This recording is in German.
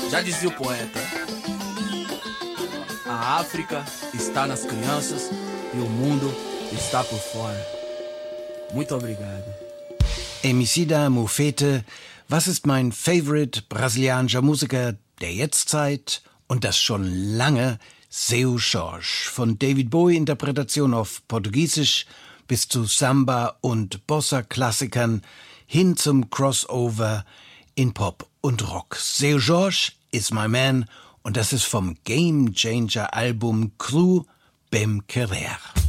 Já dizia o poeta: a África está nas crianças e o mundo está por fora. Muito obrigado. Emicida Mufete, was ist mein Favorite brasilianischer Musiker der Jetztzeit und das schon lange? Seu Jorge, von David Bowie-Interpretation auf Portugiesisch bis zu Samba- und Bossa-Klassikern hin zum Crossover in Pop und Rock. Seu Jorge is my man und das ist vom Game Changer Album Cru Bem Querer.